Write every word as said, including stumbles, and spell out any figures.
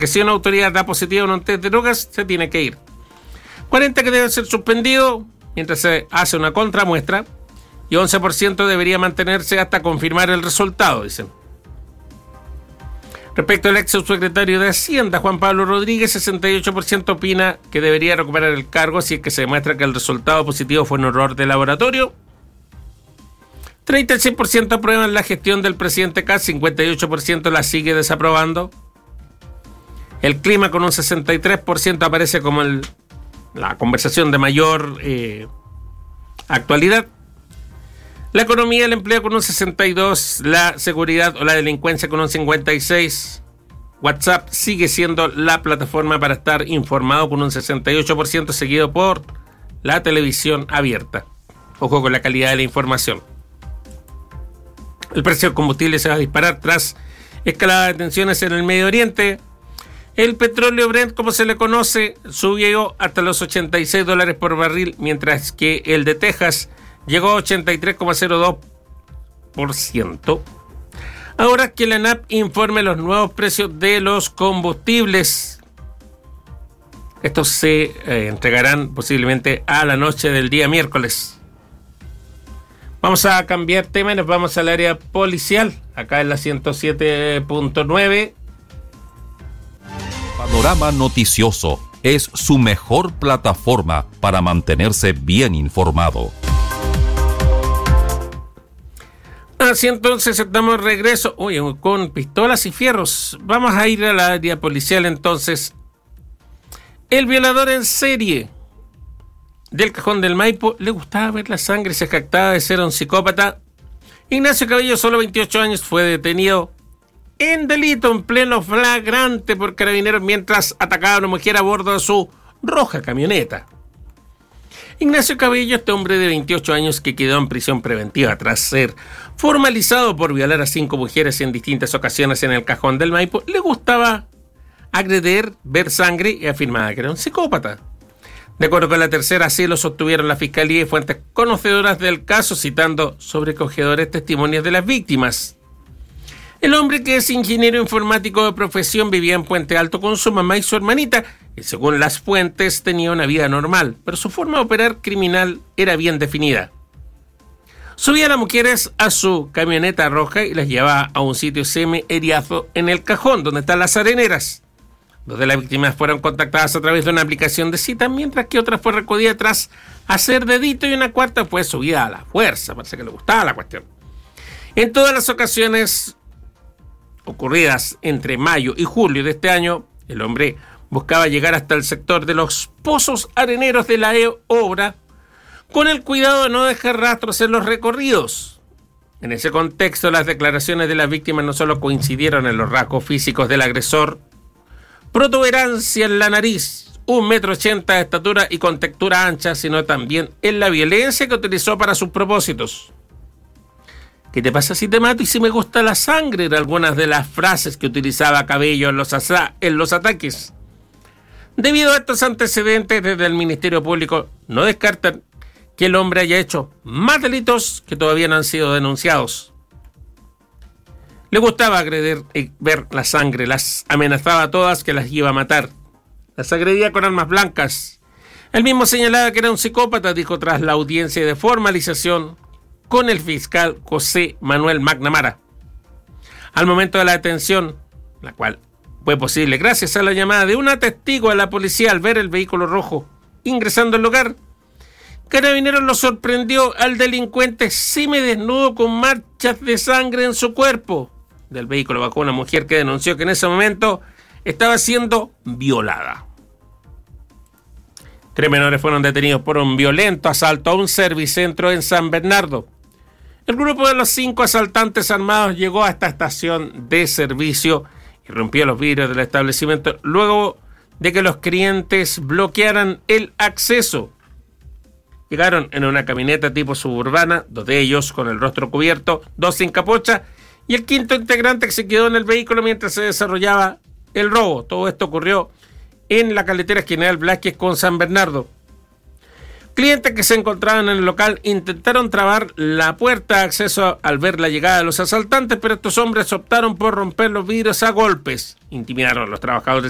que si una autoridad da positivo en un test de drogas, se tiene que ir. cuarenta que debe ser suspendido mientras se hace una contramuestra y once por ciento debería mantenerse hasta confirmar el resultado, dicen. Respecto al ex subsecretario de Hacienda, Juan Pablo Rodríguez, sesenta y ocho por ciento opina que debería recuperar el cargo si es que se demuestra que el resultado positivo fue un error de laboratorio. treinta y seis por ciento aprueban la gestión del presidente Kast, cincuenta y ocho por ciento la sigue desaprobando. El clima con un sesenta y tres por ciento aparece como el, la conversación de mayor eh, actualidad. La economía y el empleo con un sesenta y dos por ciento, la seguridad o la delincuencia con un cincuenta y seis por ciento. WhatsApp sigue siendo la plataforma para estar informado con un sesenta y ocho por ciento, seguido por la televisión abierta. Ojo con la calidad de la información. El precio del combustible se va a disparar tras escalada de tensiones en el Medio Oriente. El petróleo Brent, como se le conoce, subió hasta los ochenta y seis dólares por barril, mientras que el de Texas llegó a ochenta y tres coma cero dos por ciento. Ahora que la A N A P informe los nuevos precios de los combustibles. Estos se eh, entregarán posiblemente a la noche del día miércoles. Vamos a cambiar tema y nos vamos al área policial, acá en la ciento siete punto nueve. Panorama Noticioso es su mejor plataforma para mantenerse bien informado. Así entonces estamos de regreso, oye, con pistolas y fierros. Vamos a ir al área policial entonces. El violador en serie del Cajón del Maipo le gustaba ver la sangre y se jactaba de ser un psicópata. Ignacio Cabello, solo veintiocho años, fue detenido en delito en pleno flagrante por carabineros mientras atacaba a una mujer a bordo de su roja camioneta. Ignacio Cabello, este hombre de veintiocho años que quedó en prisión preventiva tras ser formalizado por violar a cinco mujeres en distintas ocasiones en el Cajón del Maipo, le gustaba agredir, ver sangre y afirmaba que era un psicópata. De acuerdo con la tercera, así lo sostuvieron la Fiscalía y fuentes conocedoras del caso, citando sobrecogedores testimonios de las víctimas. El hombre, que es ingeniero informático de profesión, vivía en Puente Alto con su mamá y su hermanita, y según las fuentes tenía una vida normal, pero su forma de operar criminal era bien definida. Subía a las mujeres a su camioneta roja y las llevaba a un sitio semi-eriazo en el Cajón, donde están las areneras. Dos de las víctimas fueron contactadas a través de una aplicación de cita, mientras que otra fue recogida tras hacer dedito y una cuarta fue subida a la fuerza. Parece que le gustaba la cuestión. En todas las ocasiones ocurridas entre mayo y julio de este año, el hombre buscaba llegar hasta el sector de los pozos areneros de la obra, con el cuidado de no dejar rastros en los recorridos. En ese contexto, las declaraciones de las víctimas no solo coincidieron en los rasgos físicos del agresor: protuberancia en la nariz, un metro ochenta de estatura y con textura ancha, sino también en la violencia que utilizó para sus propósitos. ¿Qué te pasa si te mato y si me gusta la sangre? Eran algunas de las frases que utilizaba Cabello en los, asa- en los ataques. Debido a estos antecedentes, desde el Ministerio Público no descartan que el hombre haya hecho más delitos que todavía no han sido denunciados. Le gustaba agredir y ver la sangre, las amenazaba a todas que las iba a matar. Las agredía con armas blancas. Él mismo señalaba que era un psicópata, dijo tras la audiencia de formalización con el fiscal José Manuel McNamara. Al momento de la detención, la cual fue posible gracias a la llamada de una testigo a la policía al ver el vehículo rojo ingresando al lugar, Carabineros lo sorprendió al delincuente semidesnudo con manchas de sangre en su cuerpo. Del vehículo bajó una mujer que denunció que en ese momento estaba siendo violada. Tres menores fueron detenidos por un violento asalto a un servicentro en San Bernardo. El grupo de los cinco asaltantes armados llegó a esta estación de servicio y rompió los vidrios del establecimiento luego de que los clientes bloquearan el acceso. Llegaron en una camioneta tipo suburbana, dos de ellos con el rostro cubierto, dos sin capucha, y el quinto integrante que se quedó en el vehículo mientras se desarrollaba el robo. Todo esto ocurrió en la carretera General Velázquez con San Bernardo. Clientes que se encontraban en el local intentaron trabar la puerta de acceso al ver la llegada de los asaltantes, pero estos hombres optaron por romper los vidrios a golpes. Intimidaron a los trabajadores